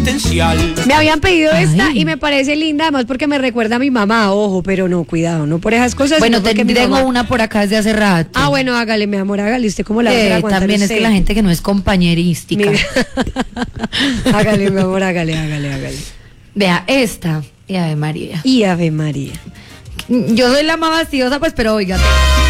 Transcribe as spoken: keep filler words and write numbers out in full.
Me habían pedido esta Ay. y me parece linda, además porque me recuerda a mi mamá, ojo, pero no, cuidado, no por esas cosas. Bueno, sino te- porque mi tengo mamá- una por acá desde hace rato. Ah, bueno, hágale, mi amor, hágale, ¿usted cómo la va a hacer Eh, aguantar también es usted? que la gente que no es compañerística. Mira. Hágale, mi amor, hágale, hágale, hágale. Vea, esta. Y Ave María. Y Ave María. Yo soy la más fastidiosa, pues, pero oiga.